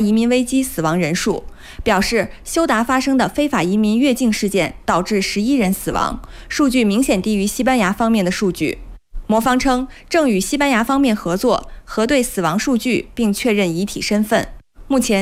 移民危机死亡人数，表示休达发生的非法移民越境事件导致11人死亡，数据明显低于西班牙方面的数据。魔方称正与西班牙方面合作，核对死亡数据并确认遗体身份。目前